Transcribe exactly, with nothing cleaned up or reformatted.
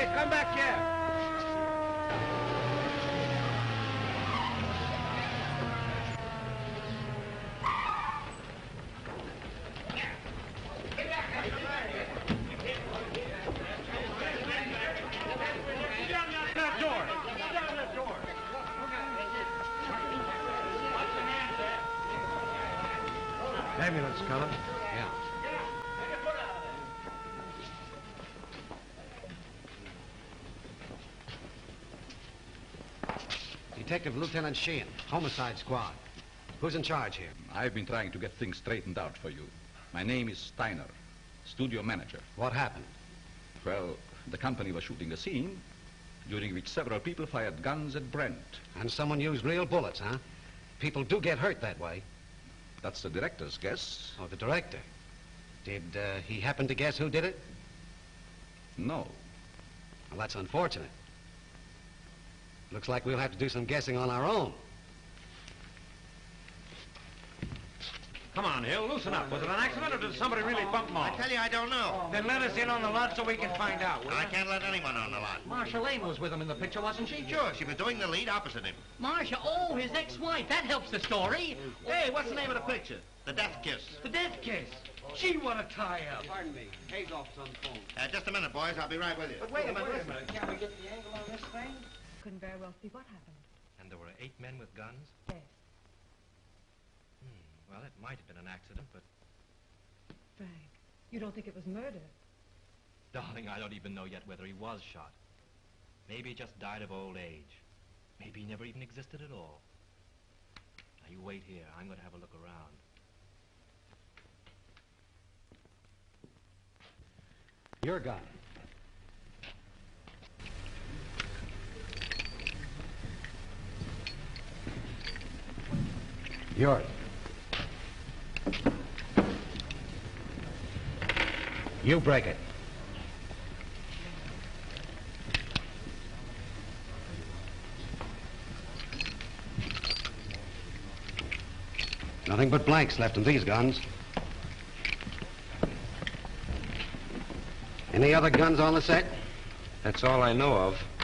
come back here. That door. Down that door. Ambulance coming. Yeah. Detective Lieutenant Sheehan, Homicide Squad. Who's in charge here? I've been trying to get things straightened out for you. My name is Steiner, studio manager. What happened? Well, the company was shooting a scene during which several people fired guns at Brent. And someone used real bullets, huh? People do get hurt that way. That's the director's guess. Oh, the director. Did uh, he happen to guess who did it? No. Well, that's unfortunate. Looks like we'll have to do some guessing on our own. Come on, Hill, loosen up. Was it an accident or did somebody really bump him I off? tell you, I don't know. Then let us in on the lot so we can find out, will I you? can't let anyone on the lot. Marcia Lane was with him in the picture, wasn't she? Sure, she was doing the lead opposite him. Marcia, oh, his ex-wife. That helps the story. Hey, what's the name of the picture? The Death Kiss. The death kiss. Gee, what a tie-up. Pardon me. Hazoff's on the phone. Uh, just a minute, boys. I'll be right with you. But wait a minute, wait a minute. Can't we get the angle on this thing? Couldn't very well see what happened. And there were eight men with guns? Yes. Hmm. Well, it might have been an accident, but... Frank, you don't think it was murder? Darling, I don't even know yet whether he was shot. Maybe he just died of old age. Maybe he never even existed at all. Now, you wait here. I'm going to have a look around. Your gun. Yours. You break it. Nothing but blanks left in these guns. Any other guns on the set? That's all I know of.